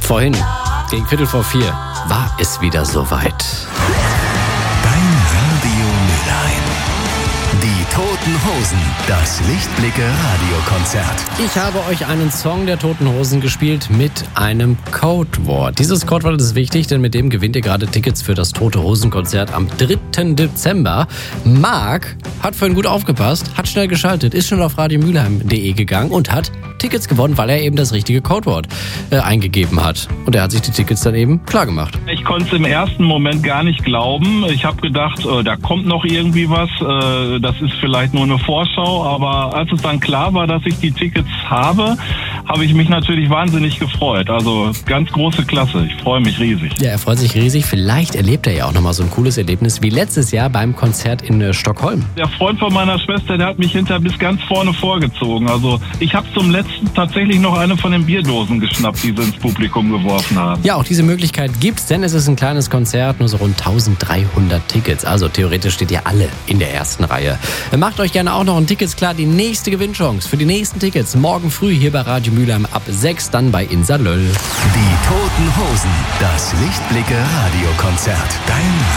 Vorhin, gegen 3:15, war es wieder soweit. Dein Radio Mülheim. Die Toten Hosen, das Lichtblicke-Radiokonzert. Ich habe euch einen Song der Toten Hosen gespielt mit einem Codewort. Dieses Codewort ist wichtig, denn mit dem gewinnt ihr gerade Tickets für das Tote Hosen Konzert am 3. Dezember. Marc hat vorhin gut aufgepasst, hat schnell geschaltet, ist schon auf radiomülheim.de gegangen und hat Tickets gewonnen, weil er eben das richtige Codewort eingegeben hat. Und er hat sich die Tickets dann eben klar gemacht. Ich konnte es im ersten Moment gar nicht glauben. Ich habe gedacht, da kommt noch irgendwie was. Das ist vielleicht nur eine Vorschau. Aber als es dann klar war, dass ich die Tickets habe ich mich natürlich wahnsinnig gefreut. Also ganz große Klasse. Ich freue mich riesig. Ja, er freut sich riesig. Vielleicht erlebt er ja auch nochmal so ein cooles Erlebnis wie letztes Jahr beim Konzert in Stockholm. Der Freund von meiner Schwester, der hat mich hinterher bis ganz vorne vorgezogen. Also ich habe zum letzten tatsächlich noch eine von den Bierdosen geschnappt, die sie ins Publikum geworfen haben. Ja, auch diese Möglichkeit gibt's, denn es ist ein kleines Konzert, nur so rund 1300 Tickets. Also theoretisch steht ihr alle in der ersten Reihe. Macht euch gerne auch noch ein Tickets klar. Die nächste Gewinnchance für die nächsten Tickets morgen früh hier bei Radio Mülheim ab 6, dann bei Insa Löll. Die Toten Hosen, das Lichtblicke-Radiokonzert. Dein